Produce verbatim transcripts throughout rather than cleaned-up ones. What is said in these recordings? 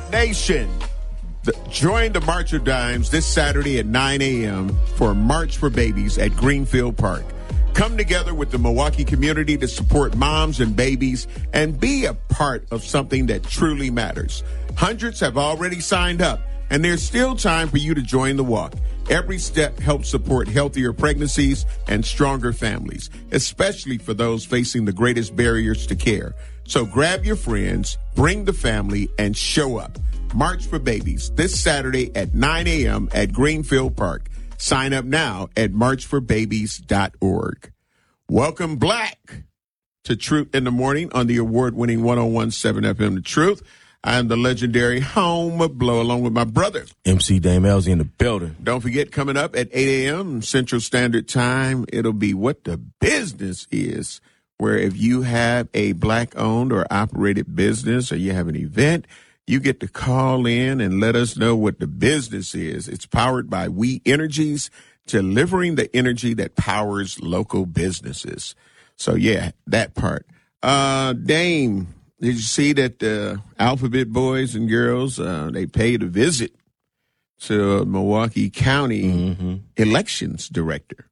Nation, the, join the March of Dimes this Saturday at nine a.m. for March for Babies at Greenfield Park. Come together with the Milwaukee community to support moms and babies and be a part of something that truly matters. Hundreds have already signed up, and there's still time for you to join the walk. Every step helps support healthier pregnancies and stronger families, especially for those facing the greatest barriers to care. So grab your friends, bring the family, and show up. March for Babies this Saturday at nine a.m. at Greenfield Park. Sign up now at march for babies dot org. Welcome, Black, to Truth in the Morning on the award-winning one oh one point seven F M The Truth. I am the legendary Home of Blow, along with my brother, M C Dame Elzy, in the building. Don't forget, coming up at eight a.m. Central Standard Time, it'll be What the Business Is, where if you have a Black-owned or operated business or you have an event, you get to call in and let us know what the business is. It's powered by We Energies, delivering the energy that powers local businesses. So, yeah, that part. Uh, Dame, did you see that the Alphabet boys and girls, uh, they paid a visit to Milwaukee County mm-hmm. elections director?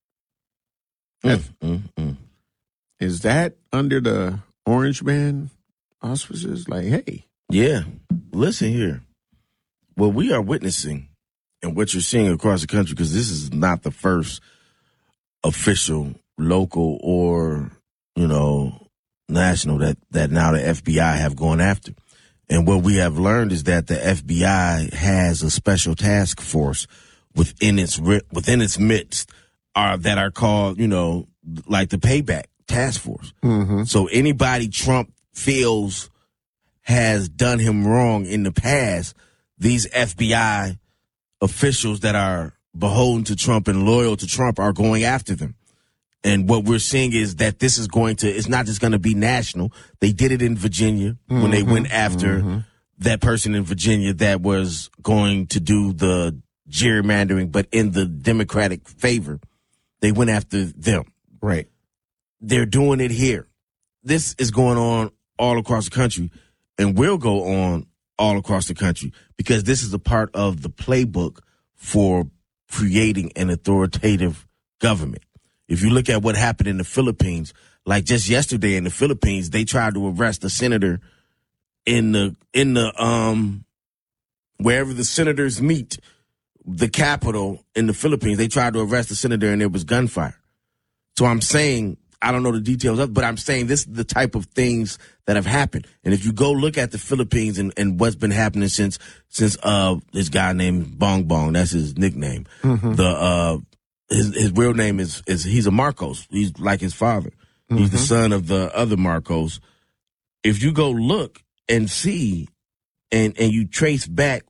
Mm-hmm. Is that under the Orange Man auspices? Like, hey. Yeah. Listen here. What we are witnessing and what you're seeing across the country, because this is not the first official, local, or, you know, national that, that now the F B I have gone after. And what we have learned is that the F B I has a special task force within its within its midst are that are called, you know, like the Payback Task Force. Mm-hmm. So anybody Trump feels has done him wrong in the past, these F B I officials that are beholden to Trump and loyal to Trump are going after them. And what we're seeing is that this is going to, it's not just going to be national. They did it in Virginia mm-hmm. when they went after mm-hmm. that person in Virginia that was going to do the gerrymandering, but in the Democratic favor. They went after them. Right. They're doing it here. This is going on all across the country and will go on all across the country because this is a part of the playbook for creating an authoritative government. If you look at what happened in the Philippines, like just yesterday in the Philippines, they tried to arrest a senator in the in the um wherever the senators meet, the capital in the Philippines. They tried to arrest the senator and there was gunfire. So I'm saying, I don't know the details of it, but I'm saying this is the type of things that have happened. And if you go look at the Philippines and, and what's been happening since since uh this guy named Bong Bong, that's his nickname. Mm-hmm. The uh His his real name is, is he's a Marcos. He's like his father. Mm-hmm. He's the son of the other Marcos. If you go look and see and, and you trace back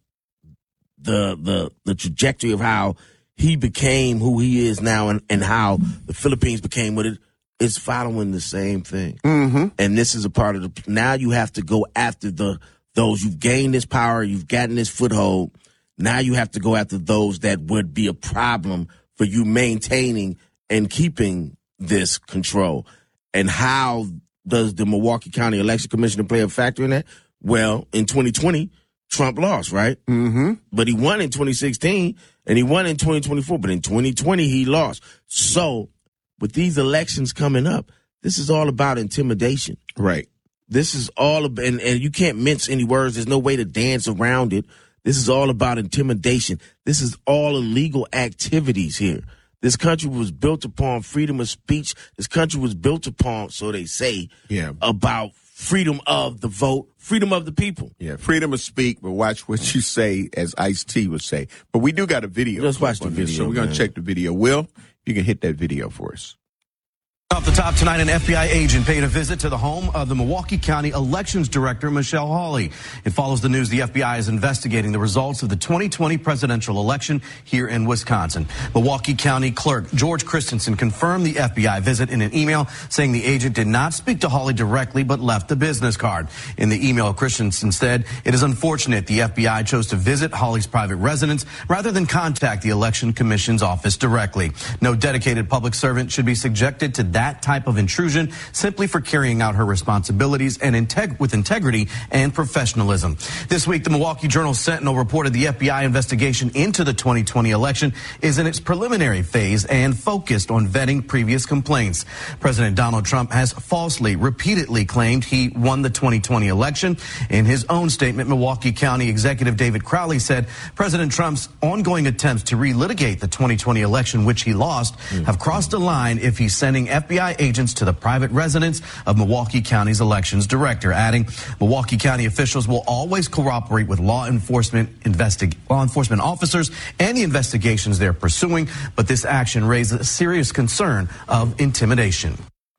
the, the, the trajectory of how he became who he is now and, and how the Philippines became what it is, following the same thing. Mm-hmm. And this is a part of the, now you have to go after the, those you've gained this power, you've gotten this foothold. Now you have to go after those that would be a problem for you maintaining and keeping this control. And how does the Milwaukee County Election Commission play a factor in that? Well, in twenty twenty, Trump lost, right? Mm-hmm. But he won in twenty sixteen, and he won in twenty twenty-four. But in twenty twenty, he lost. So with these elections coming up, this is all about intimidation. Right. This is all about, and, and you can't mince any words. There's no way to dance around it. This is all about intimidation. This is all illegal activities here. This country was built upon freedom of speech. This country was built upon, so they say, yeah. about freedom of the vote, freedom of the people. Yeah, freedom of speak, but watch what you say, as Ice-T would say. But we do got a video. Let's watch the video, this, so we're going to check the video. Will, you can hit that video for us. Off the top tonight, an F B I agent paid a visit to the home of the Milwaukee County Elections Director, Michelle Hawley. It follows the news the F B I is investigating the results of the twenty twenty presidential election here in Wisconsin. Milwaukee County Clerk George Christensen confirmed the F B I visit in an email, saying the agent did not speak to Hawley directly but left a business card. In the email, Christensen said, "It is unfortunate the F B I chose to visit Hawley's private residence rather than contact the Election Commission's office directly. No dedicated public servant should be subjected to that that type of intrusion simply for carrying out her responsibilities and integ- with integrity and professionalism. This week, the Milwaukee Journal-Sentinel reported the F B I investigation into the twenty twenty election is in its preliminary phase and focused on vetting previous complaints. President Donald Trump has falsely, repeatedly claimed he won the twenty twenty election. In his own statement, Milwaukee County Executive David Crowley said President Trump's ongoing attempts to relitigate the twenty twenty election, which he lost, mm. have crossed a line if he's sending F B I agents to the private residence of Milwaukee County's elections director, adding Milwaukee County officials will always cooperate with law enforcement investig- law enforcement officers and the investigations they're pursuing, but this action raises a serious concern of intimidation.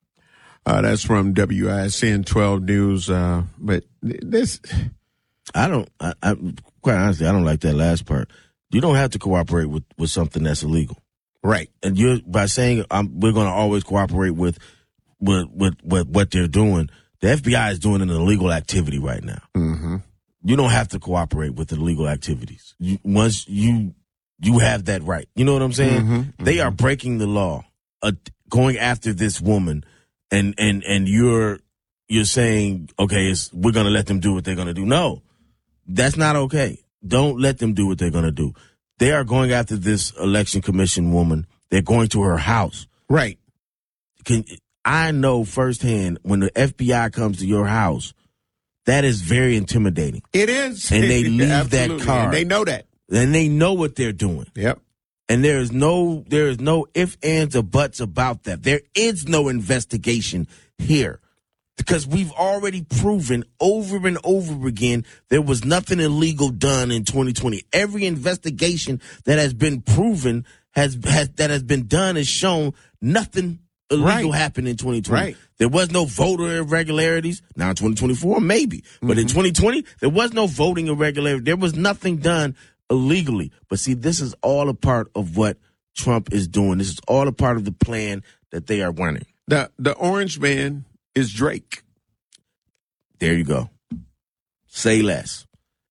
Uh, that's from W I S N twelve News. Uh, but this, I don't, I, I, quite honestly, I don't like that last part. You don't have to cooperate with, with something that's illegal. Right. And you're, by saying um, we're going to always cooperate with, with, with, with what they're doing, the F B I is doing an illegal activity right now. Mm-hmm. You don't have to cooperate with illegal activities. You, once you, you have that right. You know what I'm saying? Mm-hmm. They mm-hmm. are breaking the law, uh, going after this woman. And, and, and you're, you're saying, okay, it's, we're going to let them do what they're going to do. No, that's not okay. Don't let them do what they're going to do. They are going after this election commission woman. They're going to her house. Right. Can, I know firsthand when the F B I comes to your house, that is very intimidating. It is. And they leave that car. And they know that. And they know what they're doing. Yep. And there is no, there is no ifs, ands, or buts about that. There is no investigation here because we've already proven over and over again there was nothing illegal done in twenty twenty. Every investigation that has been proven has, has that has been done has shown nothing illegal right. happened in twenty twenty. Right. There was no voter irregularities. Now in twenty twenty-four, maybe, but mm-hmm. in twenty twenty, there was no voting irregularity. There was nothing done illegally. But see, this is all a part of what Trump is doing. This is all a part of the plan that they are running. The the orange man is Drake. There you go. Say less.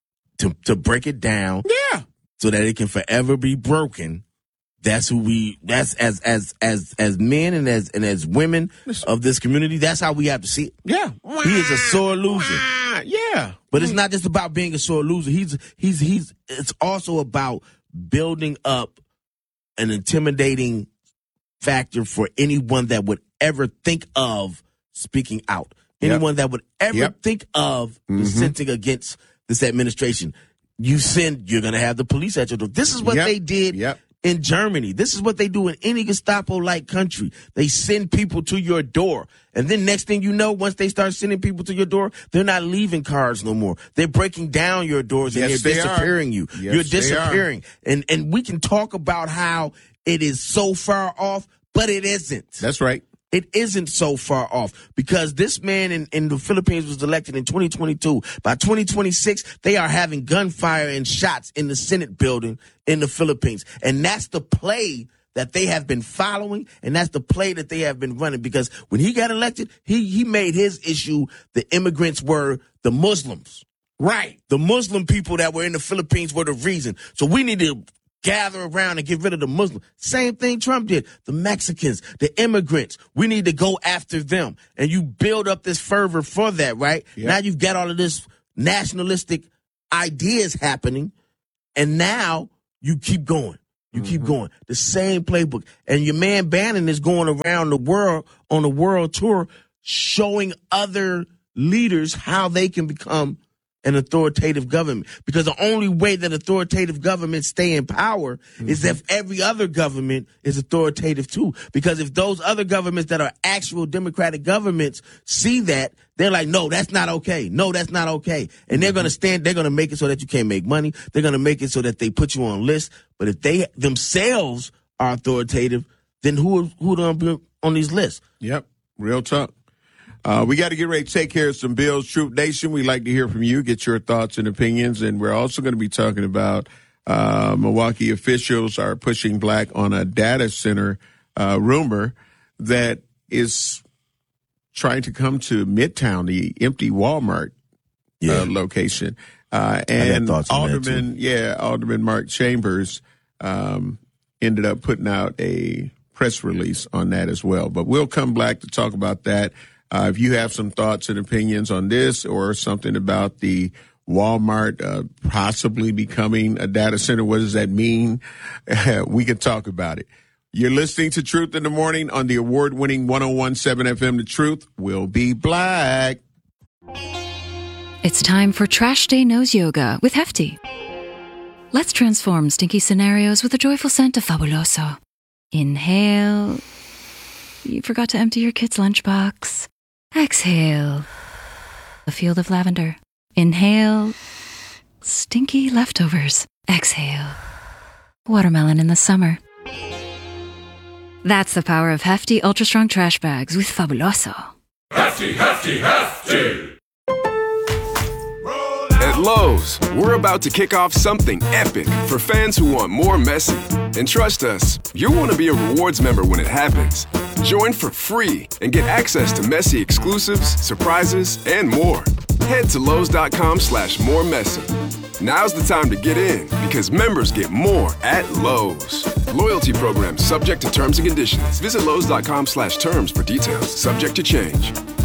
To to break it down. Yeah. So that it can forever be broken. That's who we that's as as as as men and as and as women of this community, that's how we have to see it. Yeah. He is a sore loser. Yeah. But it's not just about being a sore loser. He's he's he's it's also about building up an intimidating factor for anyone that would ever think of speaking out. Anyone yep. that would ever yep. think of mm-hmm. dissenting against this administration. You send, you're going to have the police at your door. This is what yep. they did yep. in Germany. This is what they do in any Gestapo-like country. They send people to your door. And then next thing you know, once they start sending people to your door, they're not leaving cards no more. They're breaking down your doors and yes, they're they disappearing are. you. Yes, you're disappearing. And and we can talk about how it is so far off, but it isn't. That's right. It isn't so far off because this man in, in the Philippines was elected in twenty twenty-two. By twenty twenty-six, they are having gunfire and shots in the Senate building in the Philippines. And that's the play that they have been following, and that's the play that they have been running because when he got elected, he, he made his issue the immigrants were the Muslims. Right. The Muslim people that were in the Philippines were the reason. So we need to gather around and get rid of the Muslims. Same thing Trump did. The Mexicans, the immigrants, we need to go after them. And you build up this fervor for that, right? Yep. Now you've got all of this nationalistic ideas happening, and now you keep going. You mm-hmm. keep going. The same playbook. And your man Bannon is going around the world on a world tour showing other leaders how they can become an authoritative government, because the only way that authoritative governments stay in power mm-hmm. is if every other government is authoritative too. Because if those other governments that are actual democratic governments see that, they're like, no, that's not okay. No, that's not okay. And mm-hmm. they're going to stand, they're going to make it so that you can't make money. They're going to make it so that they put you on lists. But if they themselves are authoritative, then who, who are going to be on these lists? Yep. Real talk. Uh, we got to get ready to take care of some bills. Troop Nation, we'd like to hear from you, get your thoughts and opinions. And we're also going to be talking about uh, Milwaukee officials are pushing black on a data center uh, rumor that is trying to come to Midtown, the empty Walmart yeah. uh, location. Uh, and Alderman, yeah, Alderman Mark Chambers um, ended up putting out a press release on that as well. But we'll come back to talk about that. Uh, if you have some thoughts and opinions on this or something about the Walmart uh, possibly becoming a data center, what does that mean? We can talk about it. You're listening to Truth in the Morning on the award-winning one oh one point seven F M. The Truth will be black. It's time for Trash Day Nose Yoga with Hefty. Let's transform stinky scenarios with the joyful scent of Fabuloso. Inhale. You forgot to empty your kid's lunchbox. Exhale. A field of lavender. Inhale. Stinky leftovers. Exhale. Watermelon in the summer. That's the power of Hefty Ultra Strong Trash Bags with Fabuloso. Hefty, hefty, hefty! At Lowe's, we're about to kick off something epic for fans who want more messy. And trust us, you'll want to be a rewards member when it happens. Join for free and get access to messy exclusives, surprises, and more. Head to Lowe's.com slash more messy. Now's the time to get in because members get more at Lowe's. Loyalty program subject to terms and conditions. Visit Lowe's.com slash terms for details. Subject to change.